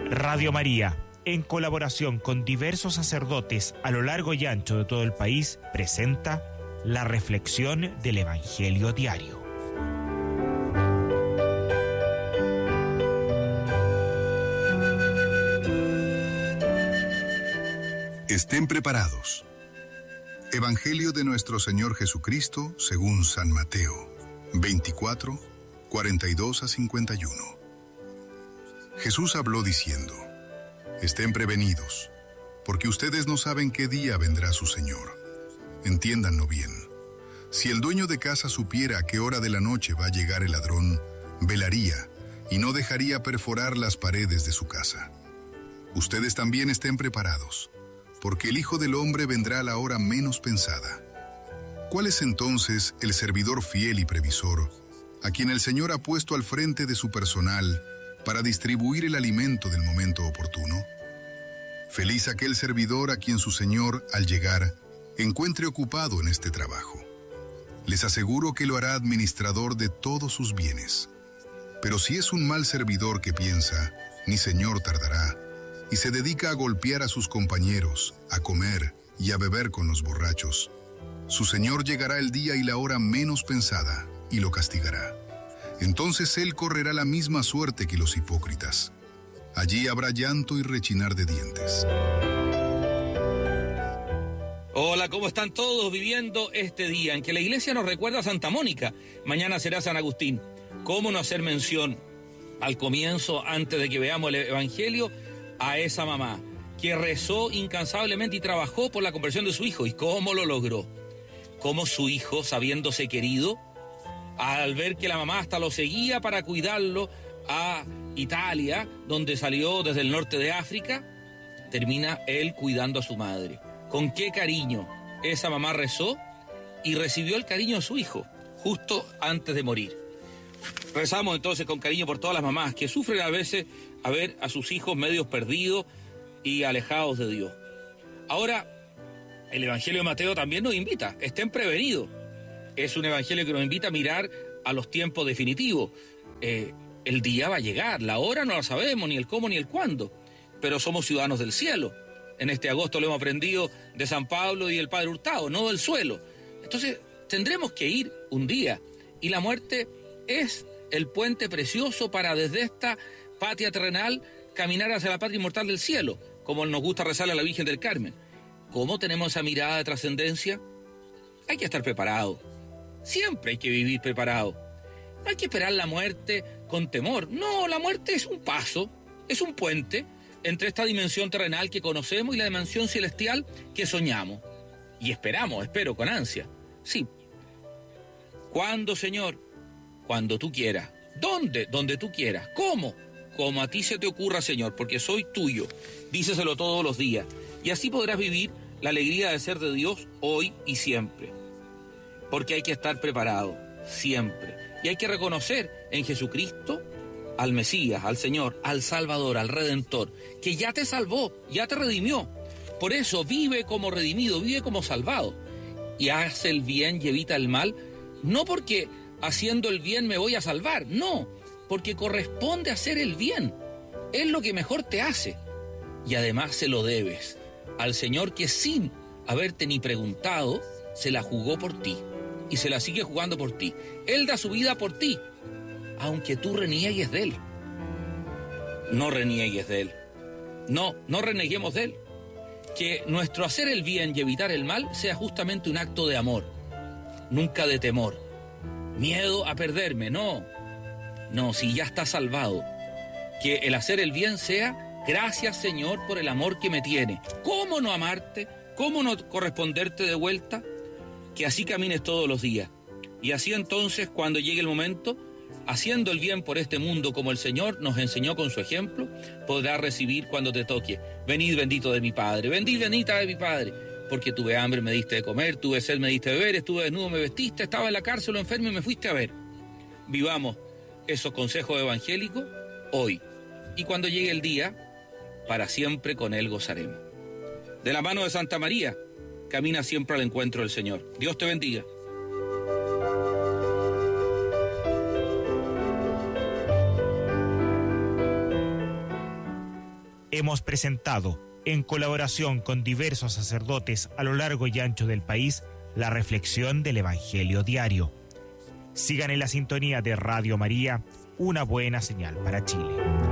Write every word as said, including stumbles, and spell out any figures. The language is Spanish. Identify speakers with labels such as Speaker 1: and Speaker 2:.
Speaker 1: Radio María, en colaboración con diversos sacerdotes a lo largo y ancho de todo el país, presenta la reflexión del Evangelio diario.
Speaker 2: Estén preparados. Evangelio de nuestro Señor Jesucristo según San Mateo, veinticuatro, cuarenta y dos a cincuenta y uno. Jesús habló diciendo: Estén prevenidos, porque ustedes no saben qué día vendrá su Señor. Entiéndanlo bien. Si el dueño de casa supiera a qué hora de la noche va a llegar el ladrón, velaría y no dejaría perforar las paredes de su casa. Ustedes también estén preparados, porque el Hijo del Hombre vendrá a la hora menos pensada. ¿Cuál es entonces el servidor fiel y previsor, a quien el Señor ha puesto al frente de su personal para distribuir el alimento del momento oportuno? Feliz aquel servidor a quien su Señor, al llegar, encuentre ocupado en este trabajo. Les aseguro que lo hará administrador de todos sus bienes. Pero si es un mal servidor que piensa, mi Señor tardará, y se dedica a golpear a sus compañeros, a comer y a beber con los borrachos, su Señor llegará el día y la hora menos pensada y lo castigará. Entonces él correrá la misma suerte que los hipócritas. Allí habrá llanto y rechinar de dientes.
Speaker 3: Hola, ¿cómo están todos viviendo este día en que la iglesia nos recuerda a Santa Mónica? Mañana será San Agustín. ¿Cómo no hacer mención al comienzo, antes de que veamos el Evangelio, a esa mamá que rezó incansablemente y trabajó por la conversión de su hijo? ¿Y cómo lo logró? Cómo su hijo, sabiéndose querido, al ver que la mamá hasta lo seguía para cuidarlo a Italia, donde salió desde el norte de África, termina él cuidando a su madre. Con qué cariño esa mamá rezó y recibió el cariño de su hijo, justo antes de morir. Rezamos entonces con cariño por todas las mamás que sufren a veces a ver a sus hijos medios perdidos y alejados de Dios. Ahora, el Evangelio de Mateo también nos invita, estén prevenidos. Es un evangelio que nos invita a mirar a los tiempos definitivos. Eh, el día va a llegar, la hora no la sabemos, ni el cómo ni el cuándo, pero somos ciudadanos del cielo. En este agosto lo hemos aprendido de San Pablo y el Padre Hurtado, no del suelo. Entonces tendremos que ir un día, y la muerte es el puente precioso para desde esta patria terrenal caminar hacia la patria inmortal del cielo, como nos gusta rezarle a la Virgen del Carmen. ¿Cómo tenemos esa mirada de trascendencia? Hay que estar preparado. Siempre hay que vivir preparado. No hay que esperar la muerte con temor. No, la muerte es un paso, es un puente entre esta dimensión terrenal que conocemos y la dimensión celestial que soñamos. Y esperamos, espero, con ansia. Sí. ¿Cuándo, Señor? Cuando tú quieras. ¿Dónde? Donde tú quieras. ¿Cómo? Como a ti se te ocurra, Señor, porque soy tuyo. Díceselo todos los días. Y así podrás vivir la alegría de ser de Dios hoy y siempre. Porque hay que estar preparado, siempre. Y hay que reconocer en Jesucristo al Mesías, al Señor, al Salvador, al Redentor, que ya te salvó, ya te redimió. Por eso vive como redimido, vive como salvado. Y haz el bien y evita el mal, no porque haciendo el bien me voy a salvar, no, porque corresponde hacer el bien. Es lo que mejor te hace. Y además se lo debes al Señor que sin haberte ni preguntado, se la jugó por ti. Y se la sigue jugando por ti. Él da su vida por ti, aunque tú reniegues de Él. No reniegues de Él. No, no reneguemos de Él. Que nuestro hacer el bien y evitar el mal sea justamente un acto de amor, nunca de temor. Miedo a perderme, no. No, si ya está salvado. Que el hacer el bien sea, gracias Señor por el amor que me tiene. ¿Cómo no amarte? ¿Cómo no corresponderte de vuelta? Que así camines todos los días. Y así entonces, cuando llegue el momento, haciendo el bien por este mundo como el Señor nos enseñó con su ejemplo, podrás recibir cuando te toque. Venid bendito de mi Padre, venid bendita de mi Padre, porque tuve hambre, me diste de comer, tuve sed, me diste de beber, estuve desnudo, me vestiste, estaba en la cárcel o enfermo y me fuiste a ver. Vivamos esos consejos evangélicos hoy. Y cuando llegue el día, para siempre con Él gozaremos. De la mano de Santa María, camina siempre al encuentro del Señor. Dios te bendiga.
Speaker 1: hemos presentado, en colaboración con diversos sacerdotes a lo largo y ancho del país, la reflexión del Evangelio diario. Sigan en la sintonía de Radio María, una buena señal para Chile.